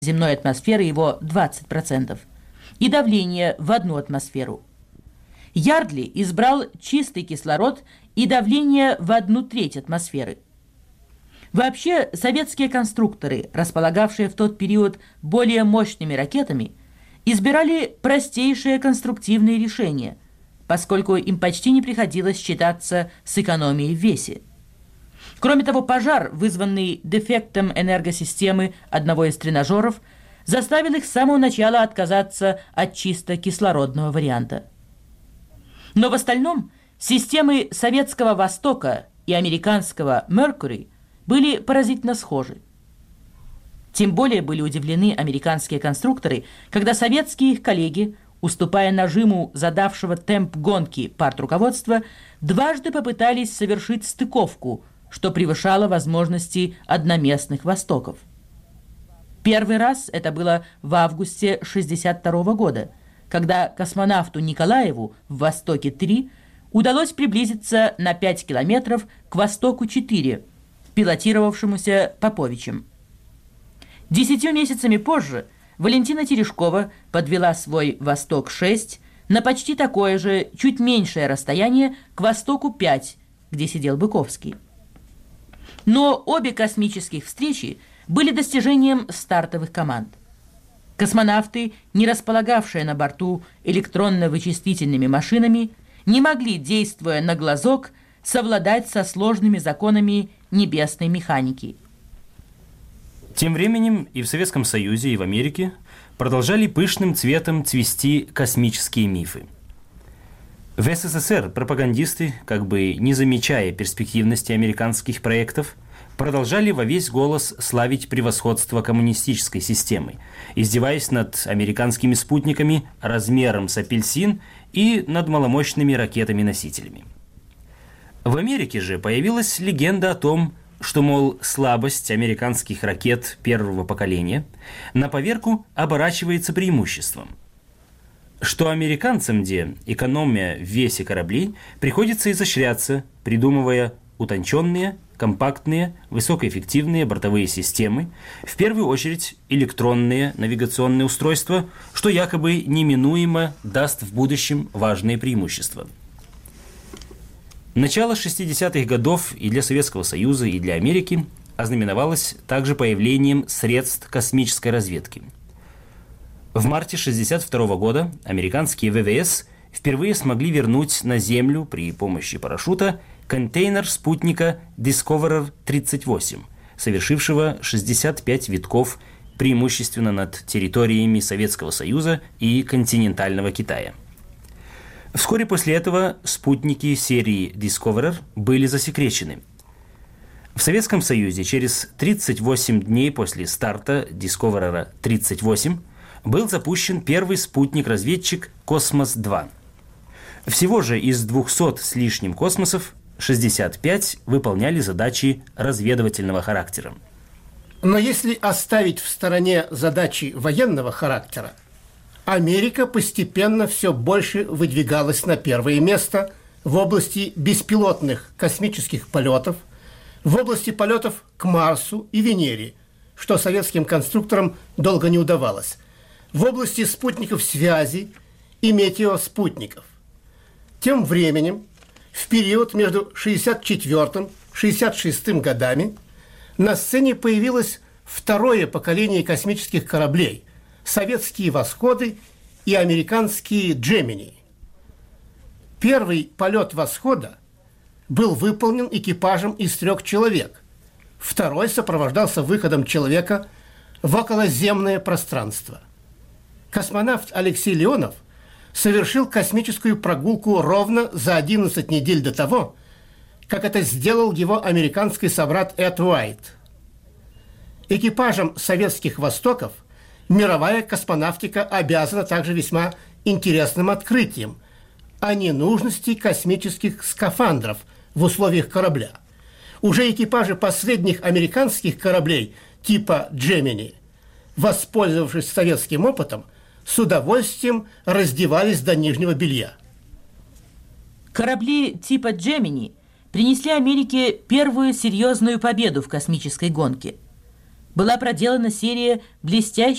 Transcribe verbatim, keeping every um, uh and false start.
земной атмосферы его двадцать процентов, и давление в одну атмосферу. Ярдли избрал чистый кислород и давление в одну треть атмосферы. Вообще, советские конструкторы, располагавшие в тот период более мощными ракетами, избирали простейшие конструктивные решения, поскольку им почти не приходилось считаться с экономией в весе. Кроме того, пожар, вызванный дефектом энергосистемы одного из тренажеров, заставил их с самого начала отказаться от чисто кислородного варианта. Но в остальном системы советского «Востока» и американского «Меркьюри» были поразительно схожи. Тем более были удивлены американские конструкторы, когда советские их коллеги, уступая нажиму задавшего темп гонки партруководства, дважды попытались совершить стыковку, что превышало возможности одноместных «Востоков». Первый раз это было в августе шестьдесят второго года, когда космонавту Николаеву в «Востоке-три» удалось приблизиться на пять километров к «Востоку-четыре», пилотировавшемуся Поповичем. Десятью месяцами позже Валентина Терешкова подвела свой «Восток-шесть» на почти такое же, чуть меньшее расстояние к «Востоку-пять», где сидел Быковский. Но обе космических встречи были достижением стартовых команд. Космонавты, не располагавшие на борту электронно-вычислительными машинами, не могли, действуя на глазок, совладать со сложными законами небесной механики. Тем временем и в Советском Союзе, и в Америке продолжали пышным цветом цвести космические мифы. В СССР пропагандисты, как бы не замечая перспективности американских проектов, продолжали во весь голос славить превосходство коммунистической системы, издеваясь над американскими спутниками размером с апельсин и над маломощными ракетами-носителями. В Америке же появилась легенда о том, что, мол, слабость американских ракет первого поколения на поверку оборачивается преимуществом. Что американцам, где экономия в весе кораблей, приходится изощряться, придумывая утонченные, компактные, высокоэффективные бортовые системы, в первую очередь электронные навигационные устройства, что якобы неминуемо даст в будущем важные преимущества. Начало шестидесятых годов и для Советского Союза, и для Америки ознаменовалось также появлением средств космической разведки. В марте шестьдесят второго года американские ВВС впервые смогли вернуть на Землю при помощи парашюта контейнер спутника Discoverer тридцать восемь, совершившего шестьдесят пять витков преимущественно над территориями Советского Союза и континентального Китая. Вскоре после этого спутники серии Discoverer были засекречены. В Советском Союзе через тридцать восемь дней после старта Discoverer тридцать восемь был запущен первый спутник-разведчик «Космос-два». Всего же из двухсот с лишним космосов шестьдесят пять выполняли задачи разведывательного характера. Но если оставить в стороне задачи военного характера, Америка постепенно все больше выдвигалась на первое место в области беспилотных космических полетов, в области полетов к Марсу и Венере, что советским конструкторам долго не удавалось, в области спутников связи и метеоспутников. Тем временем, в период между шестьдесят четвёртым и шестьдесят шестым годами на сцене появилось второе поколение космических кораблей – советские «Восходы» и американские «Джемини». Первый полет «Восхода» был выполнен экипажем из трех человек. Второй сопровождался выходом человека в околоземное пространство. Космонавт Алексей Леонов совершил космическую прогулку ровно за одиннадцать недель до того, как это сделал его американский собрат Эд Уайт. Экипажам советских «Востоков» мировая космонавтика обязана также весьма интересным открытием о ненужности космических скафандров в условиях корабля. Уже экипажи последних американских кораблей типа «Джемини», воспользовавшись советским опытом, с удовольствием раздевались до нижнего белья. Корабли типа «Джемини» принесли Америке первую серьезную победу в космической гонке. Была проделана серия блестящих